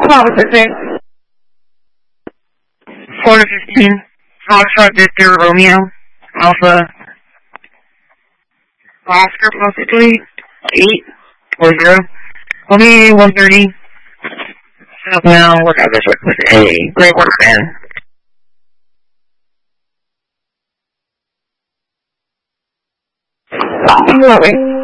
Bravo 6. 4 to 15. Foxtrot Victor Romeo. Alpha. Oscar possibly. 840. I'll be 130. Help now. Work out this with A. Great work, man. I'm loving.